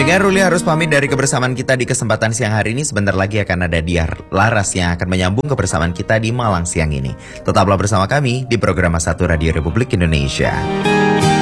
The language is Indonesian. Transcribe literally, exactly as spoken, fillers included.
Pendengar, Ruli harus pamit dari kebersamaan kita di kesempatan siang hari ini. Sebentar lagi akan ada Diar Laras yang akan menyambung kebersamaan kita di Malang siang ini. Tetaplah bersama kami di program satu Radio Republik Indonesia.